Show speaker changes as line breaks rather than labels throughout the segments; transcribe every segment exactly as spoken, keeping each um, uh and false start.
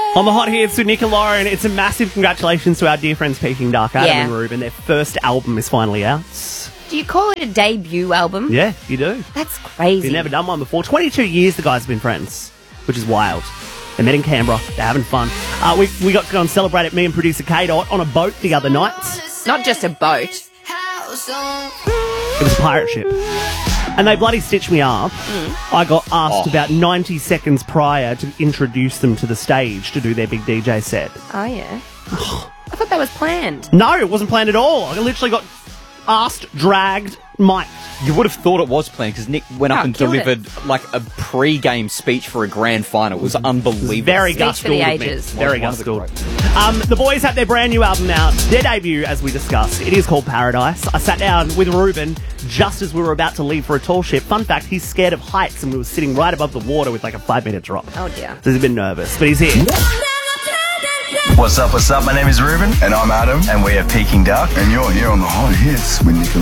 On the hot hits with Nick and Lauren, it's a massive congratulations to our dear friends Peking Duck, Adam
Yeah.
and Ruben. Their first album is finally out.
Do you call it a debut album?
Yeah, you do.
That's crazy.
You've never done one before. twenty-two years the guys have been friends, which is wild. They met in Canberra. They're having fun. Uh, we, we got to go and celebrate it, me and producer K-Dot, on a boat the other night.
Not just a boat.
It was a pirate ship. And they bloody stitched me up. Mm. I got asked
Oh.
about ninety seconds prior to introduce them to the stage to do their big D J set.
Oh, yeah. I thought that was planned.
No, it wasn't planned at all. I literally got asked, dragged, mic'd.
You would have thought it was planned because Nick went up
Oh,
and
killed
delivered like a pre-game speech for a grand final. It was unbelievable.
Very
Speech
Gus
for the
Gould of me.
ages.
Very
One
Gus
of the
Gould.
greats.
Um, the boys have their brand new album out. Their debut, as we discussed. It is called Paradise. I sat down with Ruben just as we were about to leave for a tall ship. Fun fact, he's scared of heights and we were sitting right above the water with like a five minute drop.
Oh, dear.
So he's a bit nervous, but he's here.
What's up, what's up? My name is Ruben. And I'm Adam. And we are Peking Duck. And you're here on the hot hits with Nick and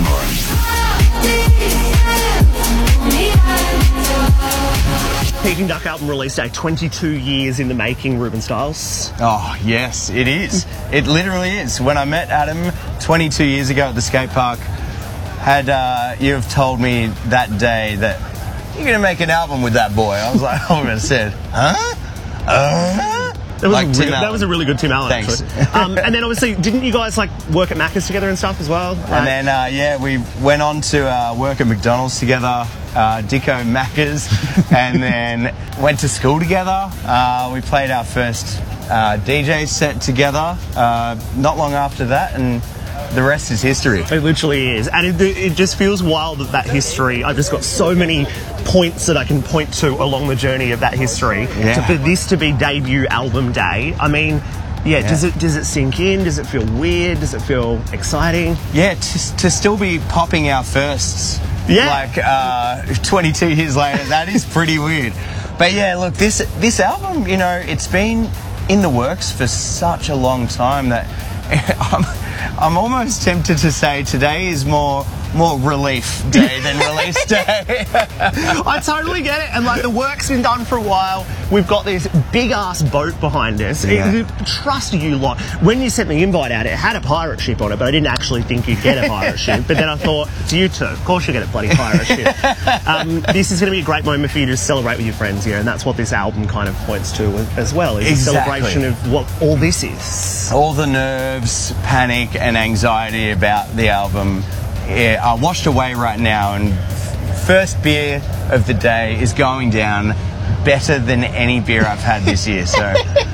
Lauren.
Peking Duck album release day, twenty-two years in the making, Ruben Styles.
Oh, yes, it is. It literally is. When I met Adam twenty-two years ago at the skate park, had uh, you have told me that day that you're going to make an album with that boy. I was like, I would have said, huh? Uh?
That was,
Like
a
Tim
re- that
Allen.
was a really good Tim Allen,
Thanks.
actually. um, and then obviously, didn't you guys like work at Macca's together and stuff as well? Like,
And then, uh, yeah, we went on to uh, work at McDonald's together, uh, Dicko Macca's, and then went to school together. Uh, we played our first uh, D J set together uh, not long after that, and the rest is history.
It literally is. And it, it just feels wild that that history, I've just got so many points that I can point to along the journey of that history.
Yeah.
So for this to be debut album day, I mean, yeah,
Yeah.
does it does it sink in? Does it feel weird? Does it feel exciting?
Yeah, to, to still be popping our firsts,
Yeah.
like uh, twenty-two years later, that is pretty weird. But yeah, look, this this album, you know, it's been in the works for such a long time that I'm, I'm almost tempted to say today is more more relief day than release day.
I totally get it. And like the work's been done for a while. We've got this big ass boat behind us.
Yeah.
It, it, trust you lot. When you sent the invite out, it had a pirate ship on it, but I didn't actually think you'd get a pirate ship. But then I thought, it's you too. Of course you get a bloody pirate ship. Um, this is going to be a great moment for you to celebrate with your friends here, and that's what this album kind of points to as well. Is
Exactly.
a celebration of what all this is.
All the nerves, panic, and anxiety about the album, yeah, are washed away right now. And first beer of the day is going down better than any beer I've had this year. So,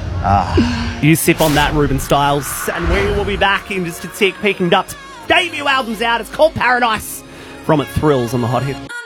uh.
You sip on that, Ruben Styles, and we will be back in just a tick. Peking Duck's debut album's out. It's called Paradise. From it, Thrills on the hot hit.